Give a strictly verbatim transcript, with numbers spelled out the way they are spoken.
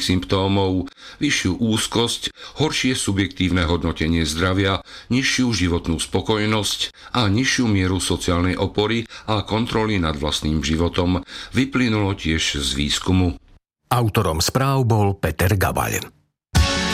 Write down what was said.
symptómov, vyššiu úzkosť, horšie subjektívne hodnotenie zdravia, nižšiu životnú spokojnosť a nižšiu mieru sociálnej opory a kontroly nad vlastným životom, vyplynulo tiež z výskumu. Autorom správ bol Peter Gabaľ.